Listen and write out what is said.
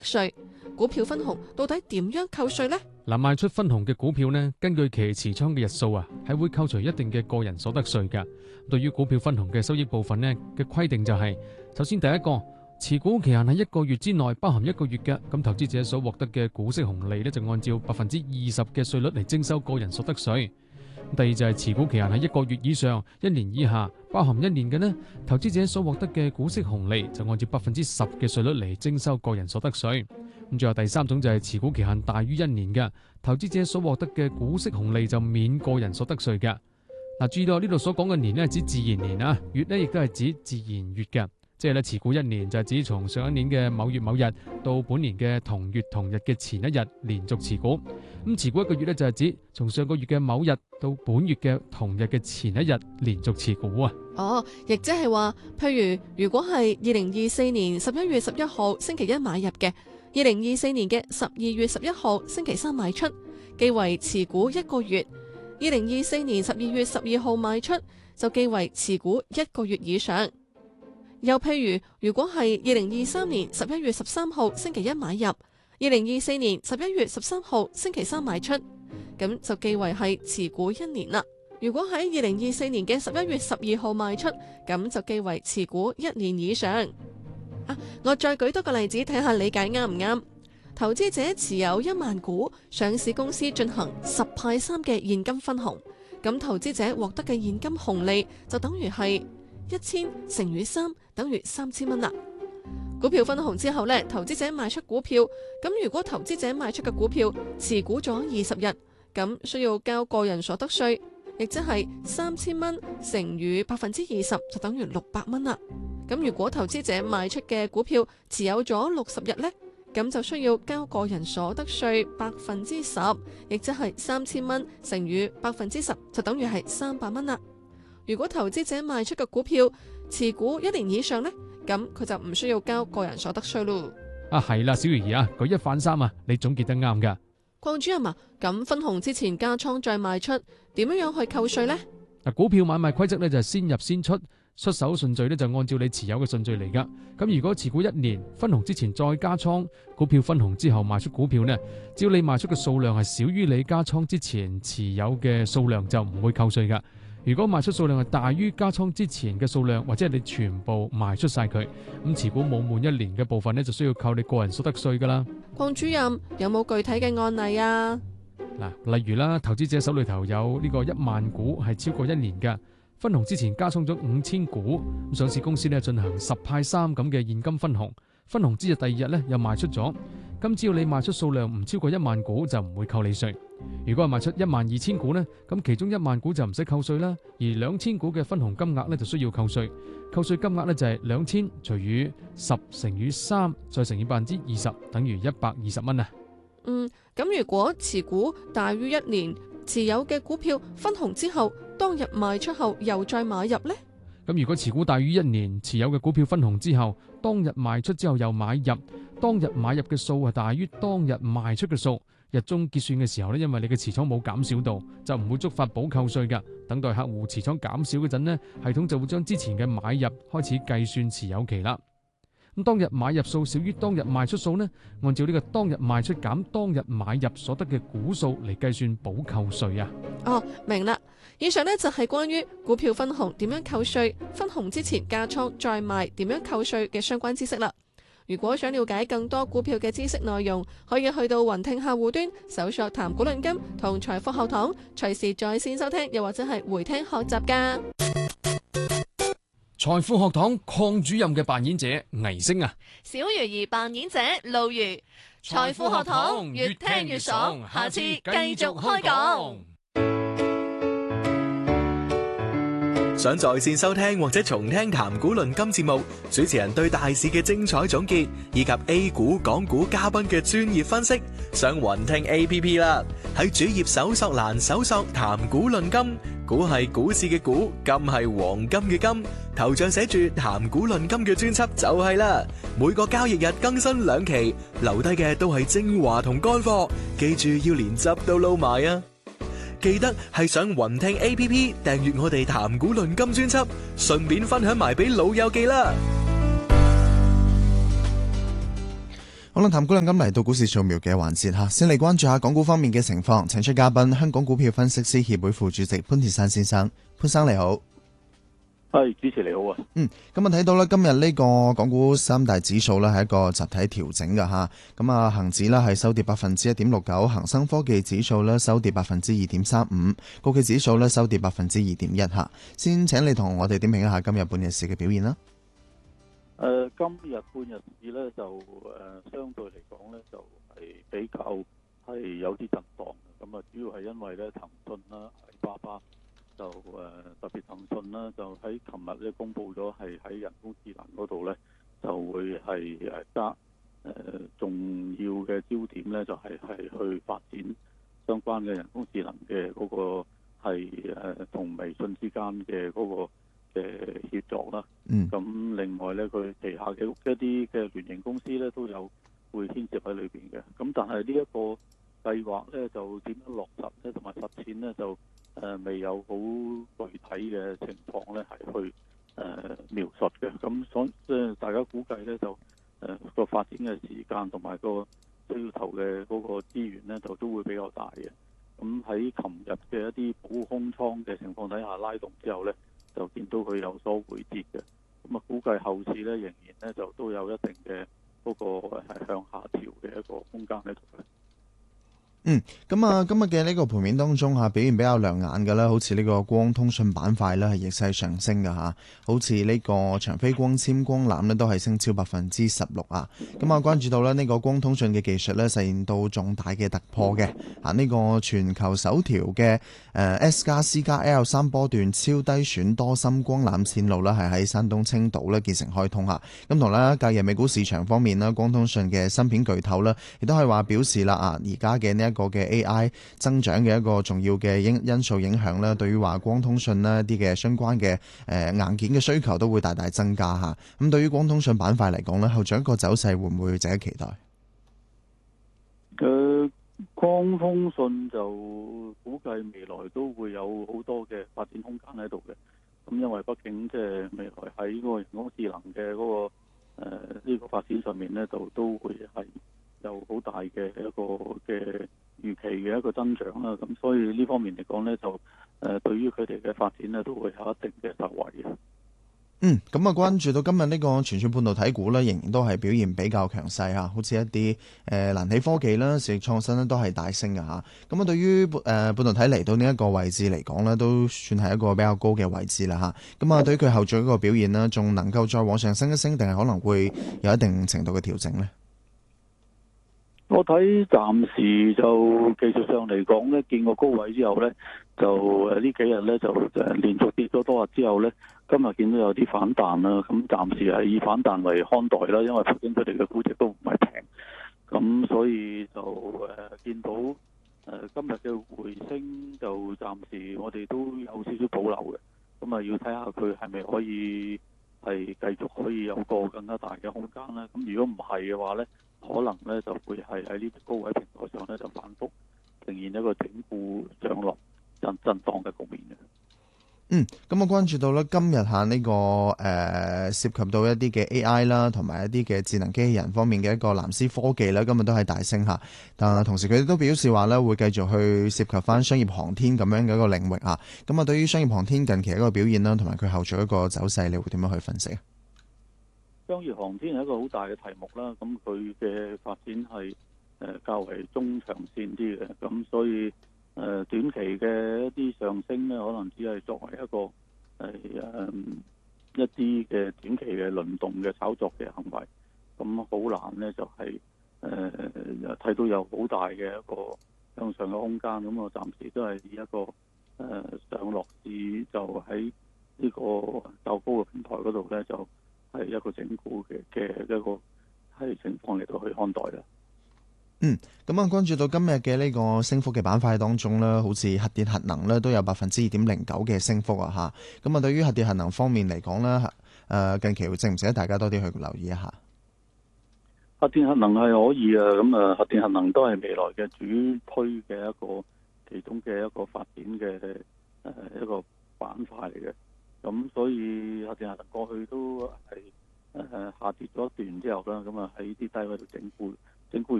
稅。股票分紅到底點樣扣稅呢？ 嗱，賣出分紅嘅股票呢，根據其持倉嘅日數啊，係會扣除一定嘅個人所得稅㗎。對於股票分紅嘅收益部分呢嘅規定就係，首先第一個，持股期限喺1個月之內，包含1個月嘅，咁投資者所獲得嘅股息紅利呢，就按照20%嘅稅率嚟徵收個人所得稅。第二就係持股期限喺1個月以上、1年以下，包含1年嘅呢，投資者所獲得嘅股息紅利就按照10%嘅稅率嚟徵收個人所得稅。咁最後第三種就係持股期限大於1年嘅，投資者所獲得嘅股息紅利就免個人所得稅嘅。嗱，注意到呢度所講嘅年呢，係指自然年啊，月呢亦都係指自然月嘅。即係咧，持股1年就係指從上一年嘅某月某日到本年嘅同月同日嘅前一日連續持股。咁持股1個月咧就係指從上個月嘅某日到本月嘅同日嘅前一日連續持股啊。 哦，亦即係話，譬如果係2024年11月11號星期一買入嘅，2024年嘅12月11號星期三賣出，記為持股1個月；2024年12月12號賣出，就記為持股1個月以上。又譬如果係2023年11月13號星期一買入，2024年11月13號星期三賣出，咁就記為係持股1年啦。如果喺2024年嘅11月12號賣出，咁就記為持股1年以上。我再舉多個例子睇下理解啱唔啱？投資者持有1萬股上市公司進行10派3嘅現金分紅，咁投資者獲得嘅現金紅利就等於係1000乘以3等於3000蚊啦。股票分紅之後呢，投資者賣出股票，咁如果投資者賣出嘅股票持股咗20日，咁需要交個人所得稅，亦即係3000蚊乘以20%就等於600蚊啦。咁如果投資者賣出嘅股票持有咗60日呢，咁就需要交個人所得稅10%，亦即係3000蚊乘以10%就等於係300蚊啦。如果投資者賣出嘅股票持股1年以上呢，咁佢就唔需要交個人所得稅咯。 係啦，小魚兒啊，舉一反三啊，你總結得啱噶。 鄺主任啊，咁分紅之前加倉再賣出，點樣去扣稅呢？ 股票買賣規則呢，就係先入先出，出手順序呢，就按照你持有嘅順序嚟噶。咁如果持股1年，分紅之前再加倉，股票分紅之後賣出股票呢，只要你賣出嘅數量係少於你加倉之前持有嘅數量，就唔會扣稅噶。如果賣出數量係大於加倉之前嘅數量，或者係你全部賣出晒佢，咁持股冇滿1年嘅部分呢，就需要扣你個人所得稅噶啦。 鄺主任有冇具體嘅案例啊？ 例如啦，投資者手裏頭有呢個1萬股係超過1年嘅，分紅之前加倉咗5000股，上市公司呢進行10派3咁嘅現金分紅，分紅之日第2日呢又賣出咗，咁只要你賣出數量唔超過1萬股就唔會扣你稅。如果係賣出12000股呢，咁其中1萬股就唔使扣稅啦，而2000股嘅分紅金額呢就需要扣稅。扣稅金額呢就係2000除以10乘以3再乘以20%，等於120蚊啊。 咁如果持股大於1年，持有嘅股票分紅之後，當日賣出後又再買入呢？ 咁如果持股大於1年，持有嘅股票分紅之後，當日賣出之後又買入，當日買入嘅數係大於當日賣出嘅數，日中結算嘅時候呢，因為你嘅持倉冇減少到，就唔會觸發補扣稅㗎。等待客戶持倉減少嗰陣呢，系統就會將之前嘅買入開始計算持有期啦。咁當日買入數少於當日賣出數呢，按照呢個當日賣出減當日買入所得嘅股數嚟計算補扣稅啊。 明啦。以上呢就係關於股票分紅點樣扣稅，分紅之前加倉再賣點樣扣稅嘅相關知識啦。如果想了解更多股票嘅知識內容，可以去到雲聽客戶端搜索談股論金同財富學堂，隨時在線收聽，又或者係回聽學習噶。 財富學堂鄺主任嘅扮演者倪星啊， 小魚兒扮演者露魚。財富學堂越聽越爽，下次繼續開講。 想在線收聽或者重聽談股論金節目，主持人對大市嘅精彩總結，以及 A 股、港股嘉賓嘅專業分析，上雲聽 APP 啦。喺主頁搜索欄搜索談股論金，股係股市嘅股，金係黃金嘅金，頭像寫住談股論金嘅專輯就係啦。每個交易日更新2期，留低嘅都係精華同乾貨，記住要連汁都撈埋啊！記得係上雲聽 APP 訂閱我哋談股論金專輯，順便分享埋俾老友記啦。 好啦，譚股亮咁嚟到股市掃描嘅環節吓，先嚟關注下港股方面嘅情況，請出嘉賓，香港股票分析師協會副主席潘鐵珊先生。潘生你好。 係，主持你好啊。 咁啊睇到啦，今日呢個港股三大指數呢係一個集體調整㗎吓。咁啊，恒指呢係收跌1.69%，恒生科技指數呢收跌2.35%，國企指數呢收跌2.1%吓。先請你同我哋點評一下今日半日市嘅表現啦。 今日半日市呢，就相對嚟講呢，就係比較係有啲震盪。咁啊，主要係因為呢騰訊啦、阿里巴巴。就特別騰訊啦，就喺琴日咧公佈咗係喺人工智能嗰度咧，就會係加重要嘅焦點咧，就係去發展相關嘅人工智能嘅嗰個係同微信之間嘅嗰個嘅協作啦。咁另外咧，佢旗下嘅一啲嘅聯營公司咧都有會牽涉喺裏邊嘅。咁但係呢一個計劃咧，就點樣落實咧，同埋實踐咧就未有好具體嘅情況咧，係去描述嘅。咁所以大家估計咧，就個發展嘅時間同埋個需要投嘅嗰個資源咧，就都會比較大嘅。咁喺琴日嘅一啲補空倉嘅情況底下拉動之後咧，就見到佢有所回跌嘅。咁啊，估計後市咧仍然咧就都有一定嘅嗰個係向下調嘅一個空間喺度嘅。 咁啊，今日嘅呢個盤面當中表現比較亮眼嘅啦，好似呢個光通訊板塊咧係逆勢上升嘅吓，好似呢個長飛光纖光纜咧都係升超16%啊。咁啊，關注到咧呢個光通訊嘅技術咧實現到重大嘅突破嘅呢個全球首條嘅S+C+L3波段超低損多芯光纜線路咧係喺山東青島咧建成開通吓。咁同咧隔日美股市場方面咧，光通訊嘅芯片巨頭咧亦都係話表示啦而家嘅呢一個嘅 AI 增長嘅一個重要嘅因素影響咧，對於話光通訊呢啲嘅相關嘅硬件嘅需求都會大大增加吓。咁對於光通訊板塊嚟講咧，後續一個走勢會唔會值得期待？ 光通訊就估計未來都會有好多嘅發展空間喺度嘅。咁因為畢竟即係未來喺嗰個人工智能嘅嗰個呢個發展上面咧，就都會係有好大嘅一個嘅預期嘅一個增長啦。咁所以呢方面嚟講咧，就對於佢哋嘅發展咧，都會有一定嘅受惠嘅。 咁啊，關注到今日呢個傳訊半導體股咧，仍然都係表現比較強勢吓，好似一啲蘭體科技啦、市力創新咧都係大升嘅吓。咁啊，對於半導體嚟到呢一個位置嚟講咧，都算係一個比較高嘅位置啦吓。咁啊，對於佢後續一個表現咧，仲能夠再往上升一升，定係可能會有一定程度嘅調整呢？ 我睇暫時就技術上嚟講咧，見過高位之後咧，就呢幾日咧就連續跌咗多日之後咧，今日見到有啲反彈啦。咁暫時係以反彈為看待啦，因為畢竟佢哋嘅估值都唔係平，咁所以就見到今日嘅回升就暫時我哋都有少少保留嘅。咁啊，要睇下佢係咪可以係繼續可以有個更加大嘅空間咧。咁如果唔係嘅話咧，可能咧就會係喺呢啲高位平台上咧就反覆呈現一個整固上落震盪嘅局面嘅。 咁我關注到咧今日下呢個涉及到一啲嘅 AI 啦，同埋一啲嘅智能機器人方面嘅一個藍思科技咧，今日都係大升下。但同時佢哋都表示話咧會繼續去涉及翻商業航天咁樣嘅一個領域啊。咁啊，對於商業航天近期一個表現啦，同埋佢後續一個走勢，你會點樣去分析啊？ 商業航天係一個好大嘅題目啦，咁佢嘅發展係較為中長線啲嘅，咁所以短期嘅一啲上升咧，可能只係作為一個一啲嘅短期嘅輪動嘅炒作嘅行為，咁好難咧就係睇到有好大嘅一個向上嘅空間。咁我暫時都係以一個上落市就喺呢個較高嘅平台嗰度咧就係一個整固嘅一個係情況嚟到去看待啦。 咁啊，關注到今日嘅呢個升幅嘅板塊當中咧，好似核電核能咧都有2.09%嘅升幅啊吓。咁啊，對於核電核能方面嚟講咧，近期值唔值得大家多啲去留意一下？ 核電核能係可以啊，咁啊，核電核能都係未來嘅主推嘅一個其中嘅一個發展嘅一個板塊嚟嘅。咁所以核電核能過去都係下跌咗一段之後啦，咁啊喺啲低位度整固